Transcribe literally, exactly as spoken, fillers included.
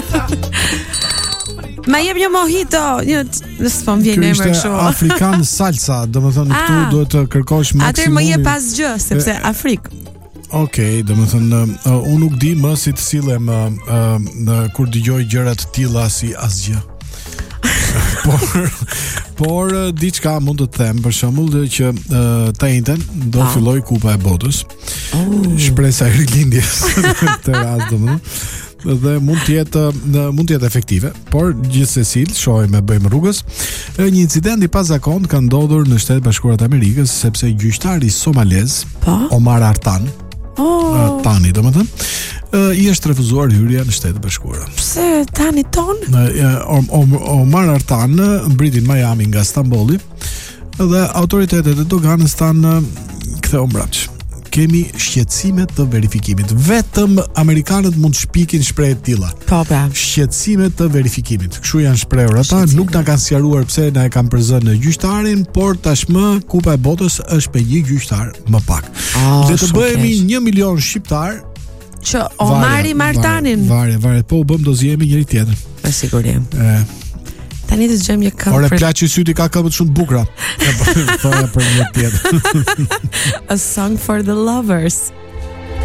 Ma jep një mojito, një nësë po më vjen emër kështu. Afrikan salsa, domethënë këtu duhet të kërkosh maksimumi. Atëherë më jep pas gjë, sepse Afrik. Okej, domethënë uh, unë nuk di më si të sillem uh, uh, kur dëgjoj gjëra të tilla si asgjë. por por uh, diçka mund të them, për shembull që uh, të njëjtën do ah. filloj Kupa e Botës. Oh. Shpresa e rilindjes në këtë rast domethënë. Dhe mund të jetë mund të jetë efektive, por gjithsesi shohim e bëjmë rrugës. Një incident i pazakont ka ndodhur në Shtetet Bashkuara të Amerikës sepse gjyqtari somalez pa? Omar Artan, oh. Tani domethënë, i është refuzuar hyrja në Shtetet Bashkuara. Pse Tani ton? Omar Artan mbriti në Miami nga Stambolli dhe autoritetet e doganës tanë ktheu mbrapsht. Kemi shqetësime të verifikimit. Vetëm amerikanët mund të shpikin shprehje të tilla. Po, po. Shqetësime të verifikimit. Kështu janë shprehur ata, nuk na kanë sqaruar pse na e kanë përzënë gjyqtarin, por tashmë Kupa e Botës është me një gjyqtar më pak. Oh, le të bëhemi një milion shqiptar që o marri Martanin. Vare, vare, po u bëm do zihemi njëri tjetrin. Me siguri. E Tani të dëgjojmë një këngë. Ore plaçi syti ka këmbët shumë të bukura. Thoya për një tjetër. A song for the lovers.